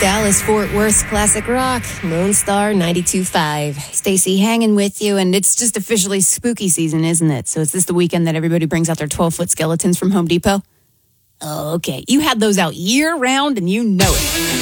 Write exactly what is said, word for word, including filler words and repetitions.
Dallas Fort Worth's classic rock, Lone Star ninety-two point five. Stacy, hanging with you, and it's just officially spooky season, isn't it? So is this the weekend that everybody brings out their twelve-foot skeletons from Home Depot? Oh, okay. You had those out year-round, and you know it.